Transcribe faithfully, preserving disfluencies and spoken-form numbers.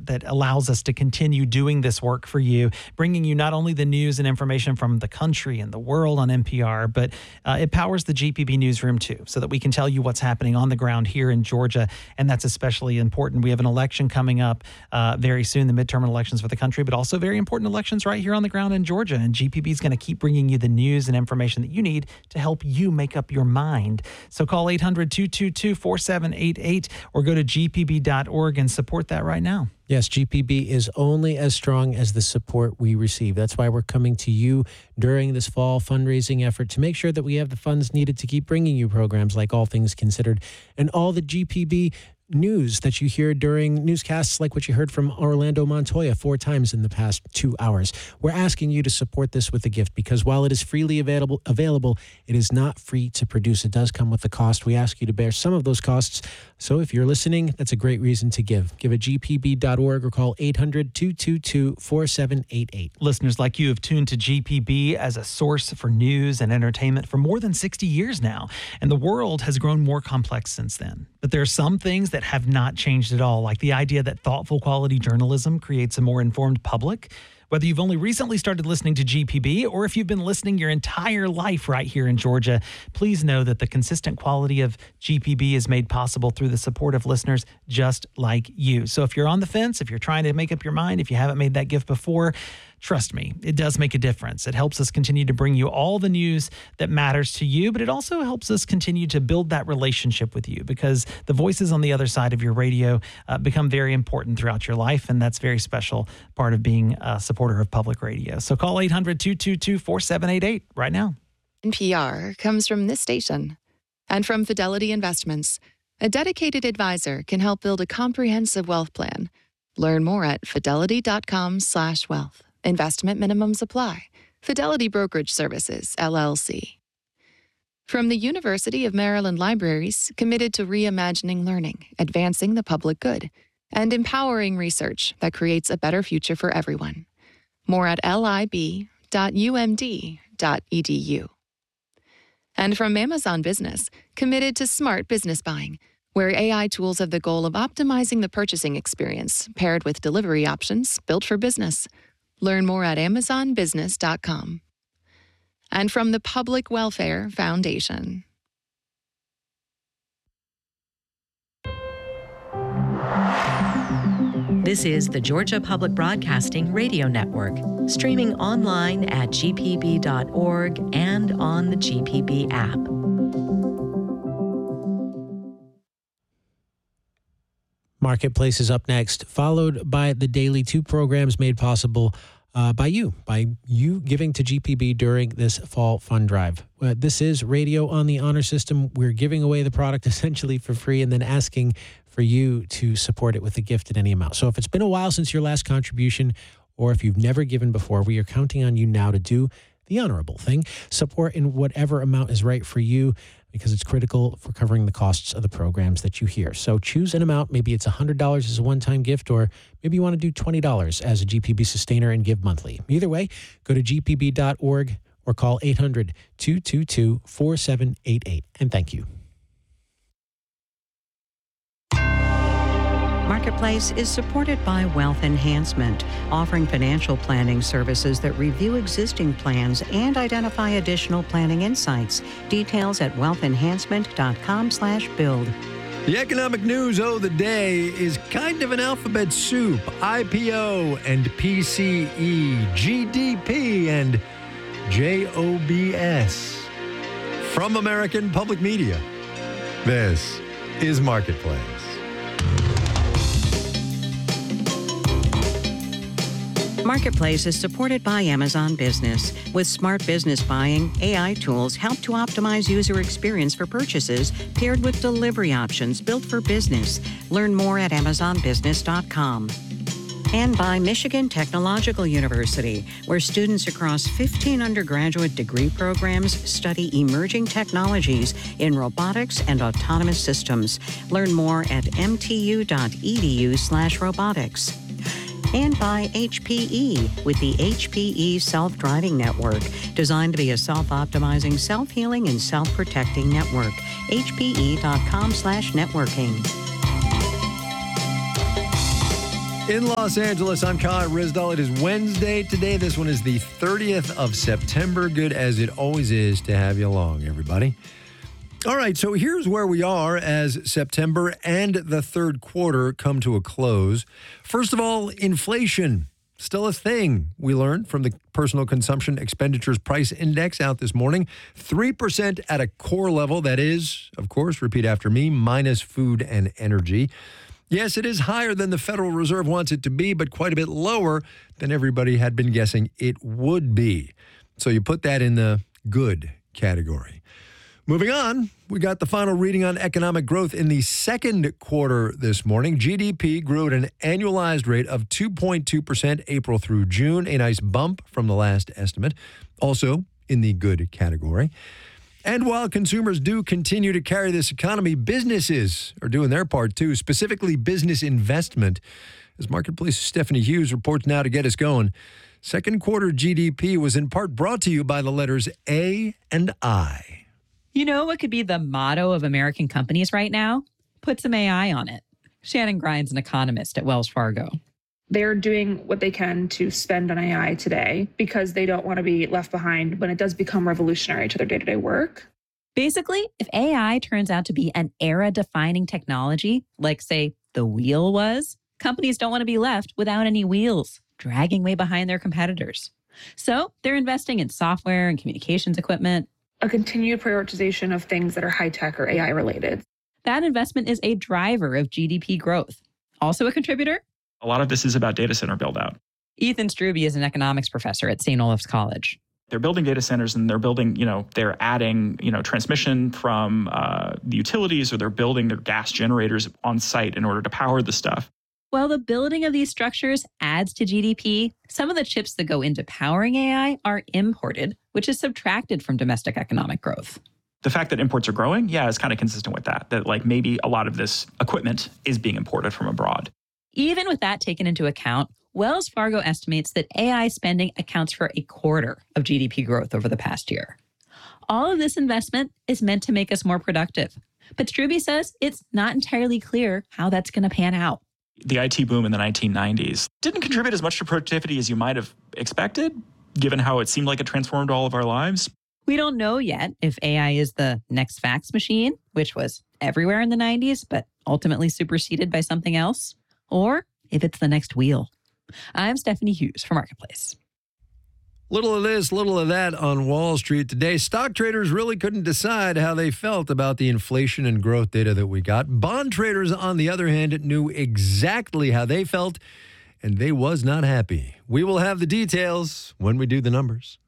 that allows us to continue doing this work for you, bringing you not only the news and information from the country and the world on N P R, but uh, it powers the G P B newsroom too, so that we can tell you what's happening on the ground here in Georgia. And that's especially important. We have an election coming up uh, very soon, the midterm elections for the country, but also very important elections right here on the ground in Georgia. And G P B is going to keep bringing you the news and information that you need to help you make up your mind. So call eight hundred, two two two, four seven eight eight or go to G P B dot org and support that right now. Yes, G P B is only as strong as the support we receive. That's why we're coming to you during this fall fundraising effort to make sure that we have the funds needed to keep bringing you programs like All Things Considered and all the G P B news that you hear during newscasts like what you heard from Orlando Montoya four times in the past two hours. We're asking you to support this with a gift because while it is freely available, available, it is not free to produce. It does come with a cost. We ask you to bear some of those costs. So if you're listening, that's a great reason to give. Give at G P B dot org or call eight hundred, two two two, four seven eight eight. Listeners like you have tuned to G P B as a source for news and entertainment for more than sixty years now, and the world has grown more complex since then. But there are some things that have not changed at all, like the idea that thoughtful quality journalism creates a more informed public. Whether you've only recently started listening to G P B or if you've been listening your entire life right here in Georgia, please know that the consistent quality of G P B is made possible through the support of listeners just like you. So if you're on the fence, if you're trying to make up your mind, if you haven't made that gift before, trust me, it does make a difference. It helps us continue to bring you all the news that matters to you, but it also helps us continue to build that relationship with you because the voices on the other side of your radio uh, become very important throughout your life, and that's a very special part of being a supporter of public radio. So call eight hundred, two two two, four seven eight eight right now. N P R comes from this station and from Fidelity Investments. A dedicated advisor can help build a comprehensive wealth plan. Learn more at fidelity dot com slash wealth. Investment minimums apply. Fidelity Brokerage Services, L L C. From the University of Maryland Libraries, committed to reimagining learning, advancing the public good, and empowering research that creates a better future for everyone. More at L I B dot U M D dot E D U. And from Amazon Business, committed to smart business buying, where A I tools have the goal of optimizing the purchasing experience, paired with delivery options built for business. Learn more at amazon business dot com. And from the Public Welfare Foundation. This is the Georgia Public Broadcasting Radio Network, streaming online at G P B dot org and on the G P B app. Marketplace is up next, followed by the Daily, two programs made possible uh, by you, by you giving to G P B during this fall fund drive. Uh, this is Radio on the Honor System. We're giving away the product essentially for free and then asking for you to support it with a gift at any amount. So if it's been a while since your last contribution, or if you've never given before, we are counting on you now to do the honorable thing. Support in whatever amount is right for you, because it's critical for covering the costs of the programs that you hear. So choose an amount. Maybe it's one hundred dollars as a one-time gift, or maybe you want to do twenty dollars as a G P B sustainer and give monthly. Either way, go to G P B dot org or call eight hundred, two two two, four seven eight eight. And thank you. Marketplace is supported by Wealth Enhancement, offering financial planning services that review existing plans and identify additional planning insights. Details at wealth enhancement dot com slash build. The economic news of the day is kind of an alphabet soup. I P O and P C E, G D P and J O B S. From American Public Media, this is Marketplace. Marketplace is supported by Amazon Business. With smart business buying, A I tools help to optimize user experience for purchases, paired with delivery options built for business. Learn more at amazon business dot com. And by Michigan Technological University, where students across fifteen undergraduate degree programs study emerging technologies in robotics and autonomous systems. Learn more at m t u dot e d u slash robotics. And by H P E with the H P E Self-Driving Network, designed to be a self-optimizing, self-healing, and self-protecting network. H P E dot com slash networking. In Los Angeles, I'm Kai Rizdal. It is Wednesday today. This one is the thirtieth of September. Good as it always is to have you along, everybody. All right, so here's where we are as September and the third quarter come to a close. First of all, inflation. Still a thing, we learned from the Personal Consumption Expenditures Price Index out this morning. three percent at a core level. That is, of course, repeat after me, minus food and energy. Yes, it is higher than the Federal Reserve wants it to be, but quite a bit lower than everybody had been guessing it would be. So you put that in the good category. Moving on, we got the final reading on economic growth in the second quarter this morning. G D P grew at an annualized rate of two point two percent April through June, a nice bump from the last estimate, also in the good category. And while consumers do continue to carry this economy, businesses are doing their part too, specifically business investment. As Marketplace's Stephanie Hughes reports now to get us going. Second quarter G D P was in part brought to you by the letters A and I. You know what could be the motto of American companies right now? Put some A I on it. Shannon Grimes, an economist at Wells Fargo. They're doing what they can to spend on A I today because they don't want to be left behind when it does become revolutionary to their day-to-day work. Basically, if A I turns out to be an era-defining technology, like, say, the wheel was, companies don't want to be left without any wheels, dragging way behind their competitors. So they're investing in software and communications equipment. A continued prioritization of things that are high-tech or A I related. That investment is a driver of G D P growth. Also a contributor? A lot of this is about data center build-out. Ethan Struby is an economics professor at Saint Olaf's College. They're building data centers and they're building, you know, they're adding, you know, transmission from uh, the utilities, or they're building their gas generators on site in order to power the stuff. While the building of these structures adds to G D P, some of the chips that go into powering A I are imported, which is subtracted from domestic economic growth. The fact that imports are growing, yeah, is kind of consistent with that, that like maybe a lot of this equipment is being imported from abroad. Even with that taken into account, Wells Fargo estimates that A I spending accounts for a quarter of G D P growth over the past year. All of this investment is meant to make us more productive. But Struby says it's not entirely clear how that's going to pan out. The I T boom in the nineteen nineties didn't contribute as much to productivity as you might have expected, given how it seemed like it transformed all of our lives. We don't know yet if A I is the next fax machine, which was everywhere in the nineties, but ultimately superseded by something else, or if it's the next wheel. I'm Stephanie Hughes for Marketplace. Little of this, little of that on Wall Street today. Stock traders really couldn't decide how they felt about the inflation and growth data that we got. Bond traders, on the other hand, knew exactly how they felt, and they was not happy. We will have the details when we do the numbers.